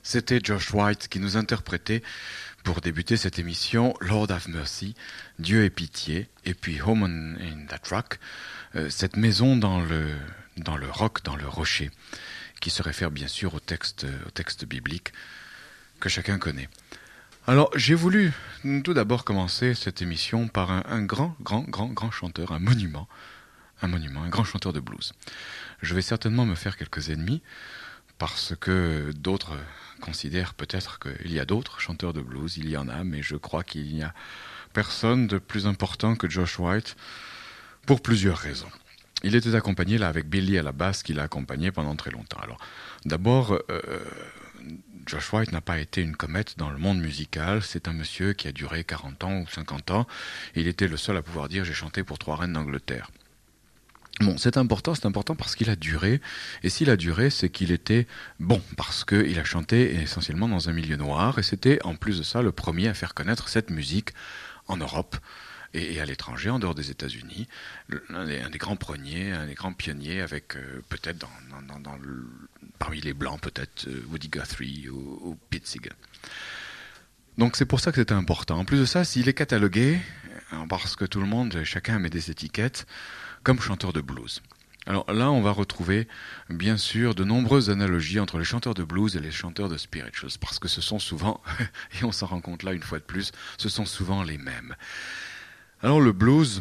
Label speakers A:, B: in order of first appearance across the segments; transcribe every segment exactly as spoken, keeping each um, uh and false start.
A: C'était Josh White qui nous interprétait, pour débuter cette émission, Lord have mercy, Dieu ait pitié, et puis Home in, in that rock, euh, cette maison dans le, dans le roc, dans le rocher, qui se réfère bien sûr au texte, au texte biblique que chacun connaît. Alors, j'ai voulu tout d'abord commencer cette émission par un, un grand, grand, grand, grand chanteur, un monument, un monument, un grand chanteur de blues. Je vais certainement me faire quelques ennemis, parce que d'autres considèrent peut-être qu'il y a d'autres chanteurs de blues, il y en a, mais je crois qu'il n'y a personne de plus important que Josh White, pour plusieurs raisons. Il était accompagné là avec Billy à la basse, qui l'a accompagné pendant très longtemps. Alors, d'abord, euh, Josh White n'a pas été une comète dans le monde musical, c'est un monsieur qui a duré quarante ans ou cinquante ans, il était le seul à pouvoir dire « j'ai chanté pour trois reines d'Angleterre ». Bon, c'est important, c'est important parce qu'il a duré, et s'il a duré, c'est qu'il était bon, parce qu'il a chanté essentiellement dans un milieu noir, et c'était en plus de ça le premier à faire connaître cette musique en Europe et à l'étranger, en dehors des États-Unis, un des, un des grands pionniers, un des grands pionniers, avec euh, peut-être dans, dans, dans le, parmi les blancs, peut-être euh, Woody Guthrie ou, ou Pete Seeger. Donc c'est pour ça que c'était important. En plus de ça, s'il est catalogué, parce que tout le monde, chacun met des étiquettes, comme chanteur de blues. Alors là, on va retrouver, bien sûr, de nombreuses analogies entre les chanteurs de blues et les chanteurs de spirituals, parce que ce sont souvent, et on s'en rend compte là une fois de plus, ce sont souvent les mêmes. Alors le blues,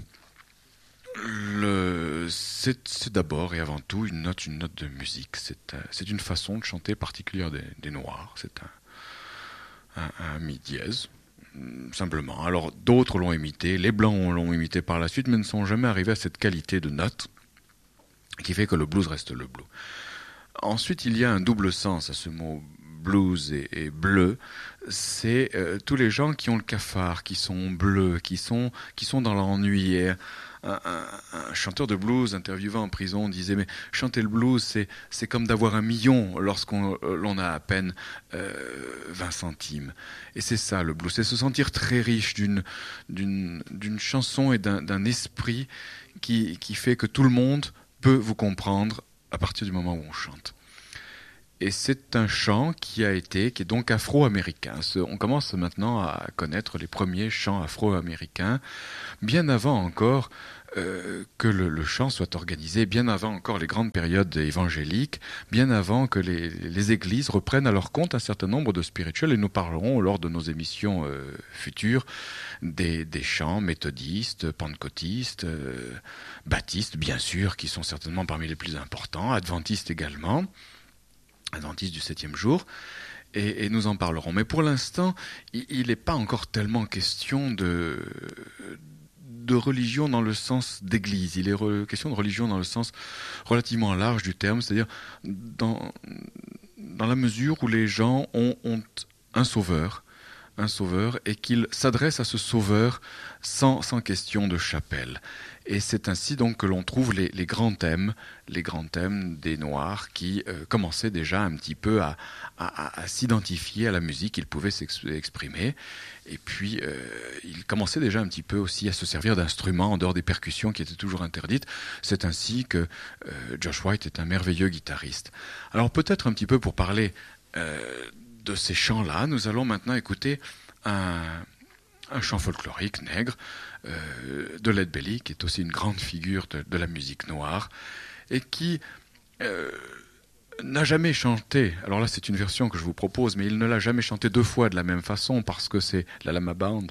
A: le, c'est, c'est d'abord et avant tout une note, une note de musique. C'est, c'est une façon de chanter particulière des, des Noirs. C'est un, un, un mi dièse. Simplement. Alors d'autres l'ont imité, les blancs l'ont imité par la suite, mais ne sont jamais arrivés à cette qualité de note qui fait que le blues reste le blues. Ensuite, il y a un double sens à ce mot blues et, et bleu. C'est euh, tous les gens qui ont le cafard, qui sont bleus, qui sont, qui sont dans l'ennui. Et un, un, un chanteur de blues interviewé en prison disait « mais chanter le blues, c'est, c'est comme d'avoir un million lorsqu'on euh, l'on a à peine euh, vingt centimes ». Et c'est ça le blues, c'est se sentir très riche d'une, d'une, d'une chanson et d'un, d'un esprit qui, qui fait que tout le monde peut vous comprendre à partir du moment où on chante. Et c'est un chant qui a été, qui est donc afro-américain. On commence maintenant à connaître les premiers chants afro-américains, bien avant encore euh, que le, le chant soit organisé, bien avant encore les grandes périodes évangéliques, bien avant que les, les églises reprennent à leur compte un certain nombre de spirituels. Et nous parlerons lors de nos émissions euh, futures des, des chants méthodistes, pentecôtistes, euh, baptistes, bien sûr, qui sont certainement parmi les plus importants, adventistes également. Adventiste du septième jour, et, et nous en parlerons. Mais pour l'instant, il n'est pas encore tellement question de, de religion dans le sens d'église. Il est re, question de religion dans le sens relativement large du terme, c'est-à-dire dans, dans la mesure où les gens ont, ont un sauveur, un sauveur, et qu'ils s'adressent à ce sauveur sans, sans question de chapelle. Et c'est ainsi donc que l'on trouve les, les grands thèmes, les grands thèmes des Noirs qui euh, commençaient déjà un petit peu à, à, à s'identifier à la musique qu'ils pouvaient s'exprimer. Et puis, euh, ils commençaient déjà un petit peu aussi à se servir d'instruments en dehors des percussions qui étaient toujours interdites. C'est ainsi que euh, Josh White est un merveilleux guitariste. Alors peut-être un petit peu pour parler euh, de ces chants-là, nous allons maintenant écouter un... un chant folklorique nègre euh, de Lead Belly, qui est aussi une grande figure de, de la musique noire, et qui euh, n'a jamais chanté, alors là c'est une version que je vous propose, mais il ne l'a jamais chanté deux fois de la même façon, parce que c'est la Lama Band.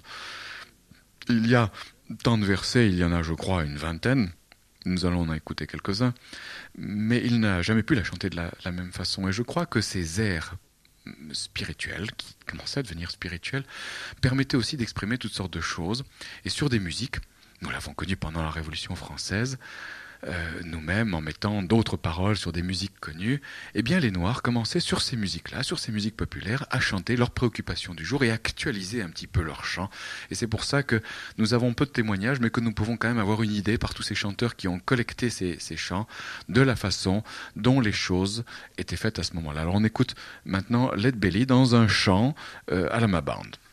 A: Il y a tant de versets, il y en a je crois une vingtaine, nous allons en écouter quelques-uns, mais il n'a jamais pu la chanter de la, la même façon, et je crois que ces airs spirituel, qui commençait à devenir spirituel, permettait aussi d'exprimer toutes sortes de choses. Et sur des musiques, nous l'avons connu pendant la Révolution française, euh, nous-mêmes, en mettant d'autres paroles sur des musiques connues, eh bien les Noirs commençaient sur ces musiques-là, sur ces musiques populaires, à chanter leurs préoccupations du jour et à actualiser un petit peu leur chant. Et c'est pour ça que nous avons peu de témoignages, mais que nous pouvons quand même avoir une idée par tous ces chanteurs qui ont collecté ces, ces chants, de la façon dont les choses étaient faites à ce moment-là. Alors on écoute maintenant Lead Belly dans un chant euh, à la Lama Band.